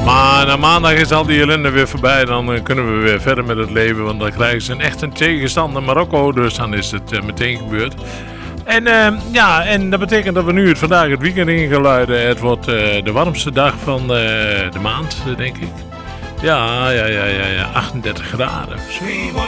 Maar na maandag is al die ellende weer voorbij. Dan kunnen we weer verder met het leven. Want dan krijgen ze echt een tegenstander Marokko. Dus dan is het meteen gebeurd. En dat betekent dat we nu vandaag het weekend in gaan luiden. Het wordt de warmste dag van de maand, denk ik. Ja, 38 graden.